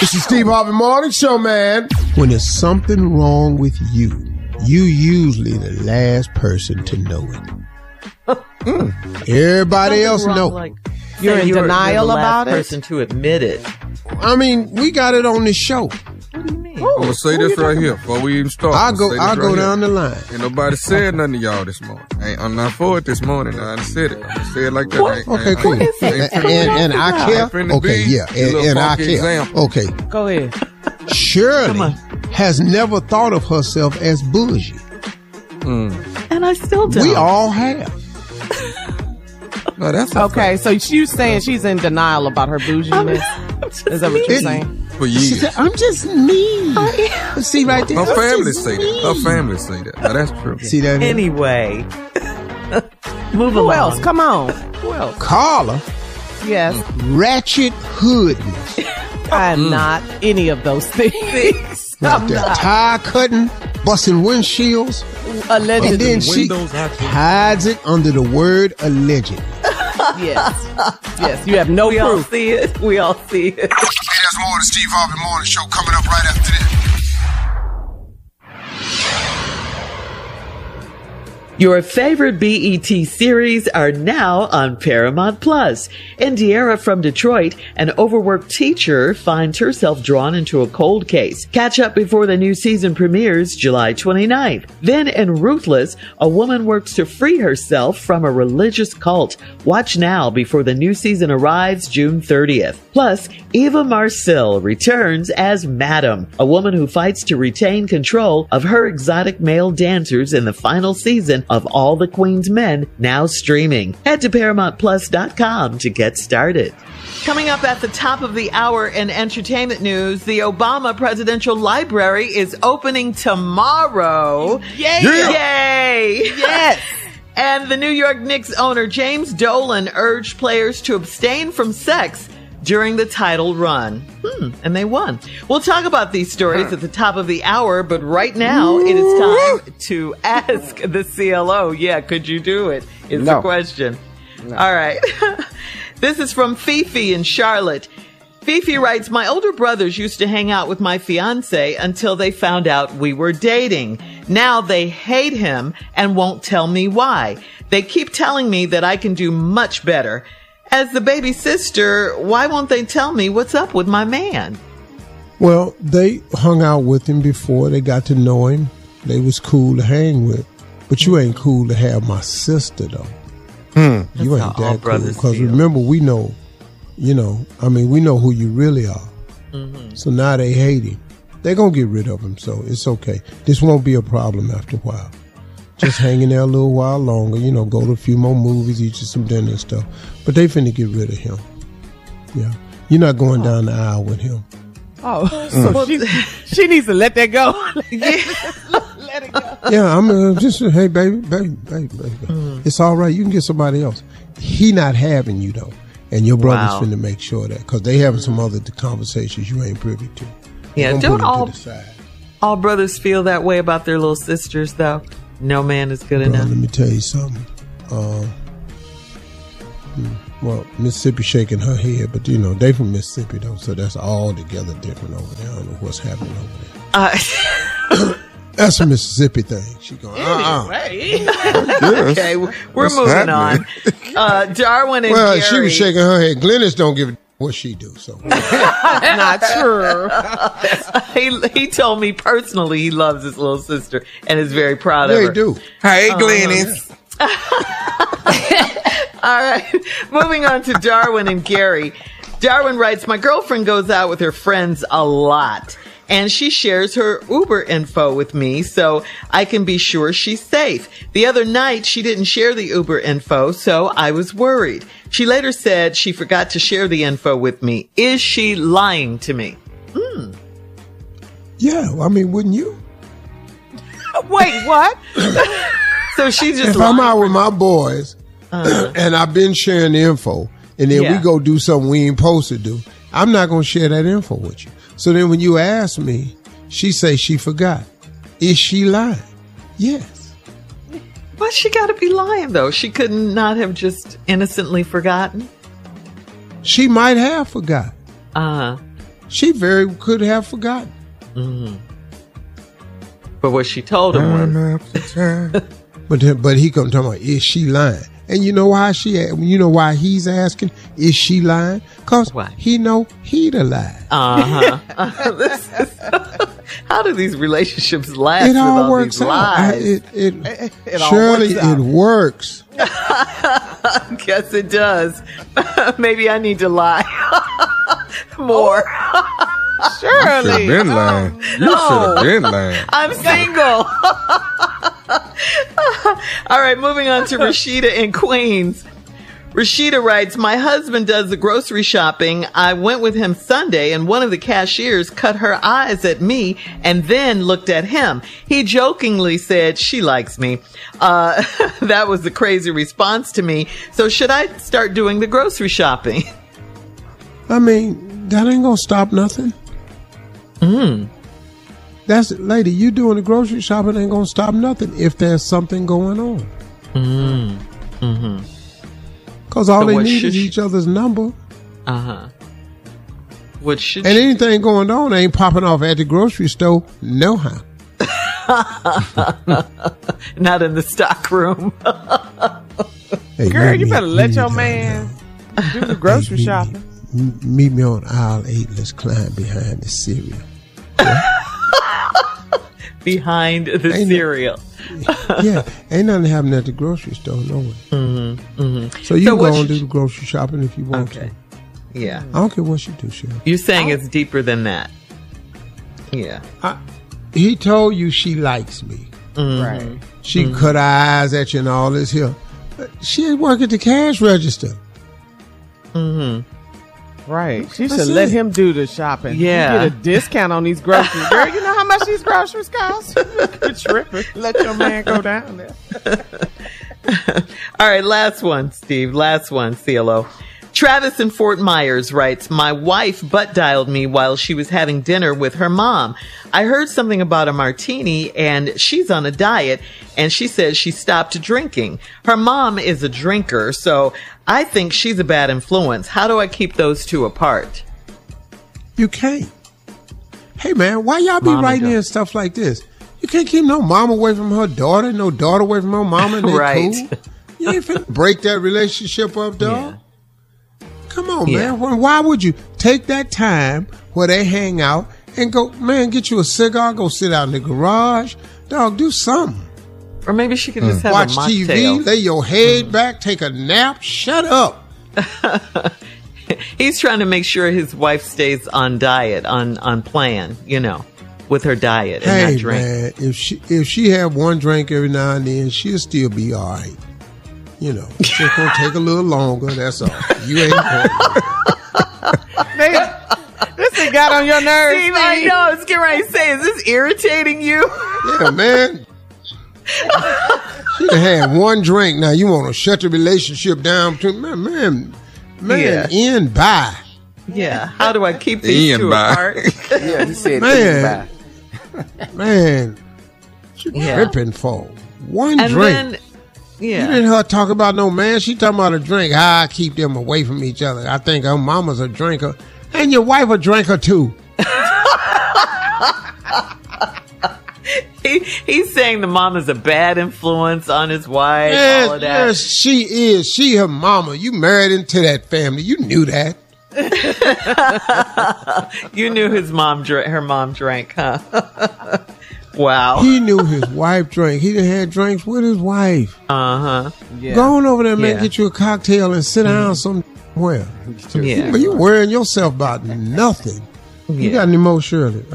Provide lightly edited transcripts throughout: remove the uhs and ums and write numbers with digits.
It's the Steve Harvey Morning Show, man. When there's something wrong with you, you usually the last person to know it. Everybody else know. Like you're in denial about it? You're the last person to admit it. I mean, we got it on this show. What do you mean? I'm going to say this right here before we even start. I'll go down the line. Ain't nobody said nothing to y'all this morning. I'm not for it this morning. I done said it. I'm going to say it like that. Okay, cool. And I care. Okay, yeah. And I care. Example. Okay. Go ahead. Shirley has never thought of herself as bougie. And I still don't. We all have. No, that's okay. So you saying she's in denial about her bouginess? Is that what you're saying? For years. She said, I'm just me. See right there. Her family say that. Her family say that. Now, that's true. See that? Anyway. Move Who along. else? Come on. Who else? Carla. Yes. Ratchet hoodness. I'm not any of those things. Right there. Tire cutting, busting windshields. Allegedly. And then she hides it under the word alleged. Yes. You have no We proof. all see it. We all see it. Hey, there's more of the Steve Harvey Morning Show coming up right after this. Your favorite BET series are now on Paramount Plus. Indiara from Detroit, an overworked teacher, finds herself drawn into a cold case. Catch up before the new season premieres July 29th. Then in Ruthless, a woman works to free herself from a religious cult. Watch now before the new season arrives June 30th. Plus, Eva Marcille returns as Madam, a woman who fights to retain control of her exotic male dancers in the final season of All the Queen's Men, now streaming. Head to ParamountPlus.com to get started. Coming up at the top of the hour in entertainment news, the Obama Presidential Library is opening tomorrow. Yay! Yay! Yes. And the New York Knicks owner James Dolan urged players to abstain from sex during the title run. And they won. We'll talk about these stories at the top of the hour, but right now it is time to ask the CLO. Yeah, could you do it? Is the question. No. All right. This is from Fifi in Charlotte. Fifi writes, my older brothers used to hang out with my fiance until they found out we were dating. Now they hate him and won't tell me why. They keep telling me that I can do much better. As the baby sister, why won't they tell me what's up with my man? Well, they hung out with him before. They got to know him. They was cool to hang with. But you ain't cool to have my sister, though. You ain't that cool. Because remember, we know, we know who you really are. So now they hate him. They're going to get rid of him, so it's okay. This won't be a problem after a while. Just hanging there a little while longer, go to a few more movies, eat you some dinner and stuff. But they finna get rid of him. Yeah. You're not going down the aisle with him. Oh, so she needs to let that go. Let it go. Yeah, I'm just, hey, baby. It's all right. You can get somebody else. He not having you, though. And your brother's finna make sure that, because they having some other conversations you ain't privy to. Yeah, don't all brothers feel that way about their little sisters, though? No man is good enough. Let me tell you something. Well, Mississippi shaking her head, but they from Mississippi though, so that's altogether different over there. I don't know what's happening over there. That's a Mississippi thing. She going, Okay, we're moving on. Darwin and Gary. Well, she was shaking her head. Glennis don't give a what she do, so. Not true. He told me personally he loves his little sister and is very proud of her. They do. Hey, Glennis. All right. Moving on to Darwin and Gary. Darwin writes, my girlfriend goes out with her friends a lot, and she shares her Uber info with me so I can be sure she's safe. The other night, she didn't share the Uber info, so I was worried. She later said she forgot to share the info with me. Is she lying to me? Yeah, I mean, wouldn't you? Wait, what? So she just if I'm out with my boys and I've been sharing the info, and then we go do something we ain't supposed to do, I'm not going to share that info with you. So then when you ask me, she say she forgot. Is she lying? Yes. Why she got to be lying, though? She could not have just innocently forgotten? She might have forgot. She very could have forgotten. Mm-hmm. But what she told him was... But he come talking about, is she lying? And you know why he's asking, is she lying? Because he know he the lie. How do these relationships last? It all works out. It works. Guess it does. Maybe I need to lie more. Surely. You should have been lying. You should have been lying. I'm single. All right, moving on to Rashida in Queens. Rashida writes, my husband does the grocery shopping. I went with him Sunday and one of the cashiers cut her eyes at me and then looked at him. He jokingly said, she likes me. That was the crazy response to me. So should I start doing the grocery shopping? I mean, that ain't gonna stop nothing. That's it, lady. You doing the grocery shopping ain't gonna stop nothing if there's something going on. Because all they need is each other's number. What should and anything going on ain't popping off at the grocery store. No how. Not in the stock room. Hey, girl, you better let your man do the grocery shopping. Meet me on aisle 8. Let's climb behind the cereal. Behind the cereal. Yeah, ain't nothing happening at the grocery store, no way. So you can go and do the grocery shopping if you want to. Yeah. I don't care what you do, Shirley. You're saying it's deeper than that. Yeah. He told you she likes me. Right. She cut her eyes at you and all this here. She ain't work at the cash register. Right. She should let him do the shopping. Yeah. You get a discount on these groceries. Girl, you know how much these groceries cost? You're tripping. Let your man go down there. All right, last one, Steve. Last one, CLO. Travis in Fort Myers writes, my wife butt dialed me while she was having dinner with her mom. I heard something about a martini and she's on a diet and she says she stopped drinking. Her mom is a drinker, so I think she's a bad influence. How do I keep those two apart? You can't. Hey, man, why y'all be writing in stuff like this? You can't keep no mom away from her daughter, no daughter away from her mama, and they right. Cool. You ain't finna break that relationship up, dog. Yeah. Come on, man. Why would you take that time where they hang out and go, man, get you a cigar, go sit out in the garage. Dog, do something. Or maybe she could just have watch a mocktail. TV, lay your head back, take a nap, shut up. He's trying to make sure his wife stays on diet, on plan, you know, with her diet and not drink. Man, if she have one drink every now and then, she'll still be all right. You know, it's just gonna take a little longer. That's all. You ain't going. This thing got on your nerves. Steve, I know. I was getting ready to say, is this irritating you? Yeah, man. She done had one drink. Now you want to shut the relationship down between man. End by. Yeah. How do I keep these two apart? Yeah, he said man. Man, you tripping for one drink. Then, You didn't her talk about no man. She talking about a drink. How I keep them away from each other. I think her mama's a drinker. And your wife a drinker too. He's saying the mama's a bad influence on his wife. All of that. Yes, she is. She her mama. You married into that family. You knew that. You knew her mom drank, huh? Wow. He knew his wife drank. He done had drinks with his wife. Yeah. Go on over there, man. Get you a cocktail and sit down somewhere. Yeah. But you worrying yourself about nothing. You got any more, Shirley?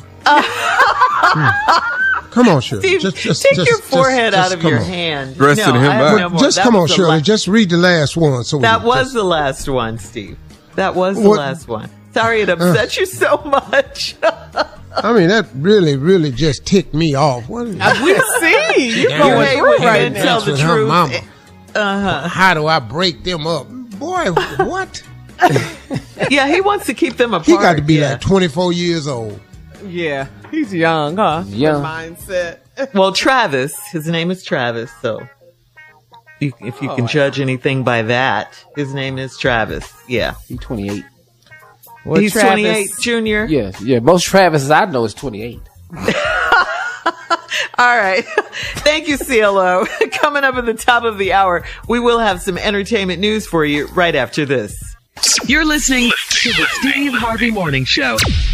Come on, Shirley. Steve, take your forehead out of your hand. Rested him back. Just come on, Shirley. Just read the last one. That was the last one, Steve. That was the last one. Sorry it upset you so much. I mean, that really, really just ticked me off. What is that? We see you going through right now. Tell the truth. Mama. How do I break them up? Boy, what? Yeah, he wants to keep them apart. He got to be like 24 years old. Yeah, he's young, huh? Young. Mindset. Well, Travis, his name is Travis, so if you can judge anything by that, his name is Travis. Yeah. He's 28. Well, He's Travis, 28, Junior. Yeah. Most Travises I know is 28. All right. Thank you, CLO. Coming up at the top of the hour, we will have some entertainment news for you right after this. You're listening to the Steve Harvey Morning Show.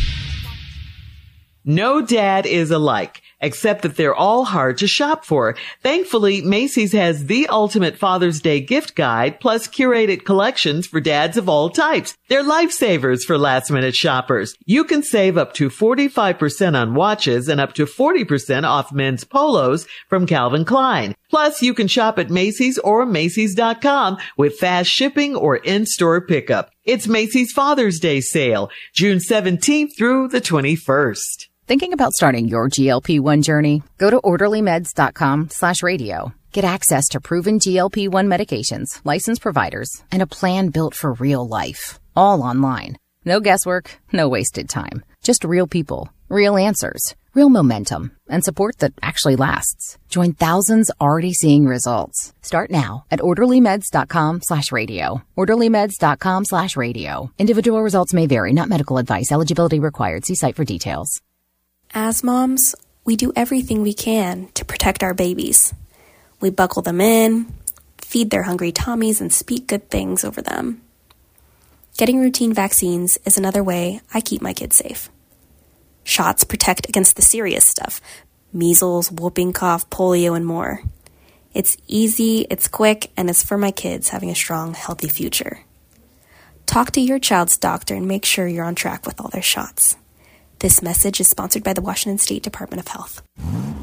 No dad is alike, except that they're all hard to shop for. Thankfully, Macy's has the ultimate Father's Day gift guide, plus curated collections for dads of all types. They're lifesavers for last-minute shoppers. You can save up to 45% on watches and up to 40% off men's polos from Calvin Klein. Plus, you can shop at Macy's or Macy's.com with fast shipping or in-store pickup. It's Macy's Father's Day sale, June 17th through the 21st. Thinking about starting your GLP-1 journey? Go to orderlymeds.com/radio. Get access to proven GLP-1 medications, licensed providers, and a plan built for real life. All online. No guesswork, no wasted time. Just real people, real answers, real momentum, and support that actually lasts. Join thousands already seeing results. Start now at orderlymeds.com/radio. orderlymeds.com/radio. Individual results may vary, not medical advice. Eligibility required. See site for details. As moms, we do everything we can to protect our babies. We buckle them in, feed their hungry tummies, and speak good things over them. Getting routine vaccines is another way I keep my kids safe. Shots protect against the serious stuff: measles, whooping cough, polio, and more. It's easy, it's quick, and it's for my kids having a strong, healthy future. Talk to your child's doctor and make sure you're on track with all their shots. This message is sponsored by the Washington State Department of Health.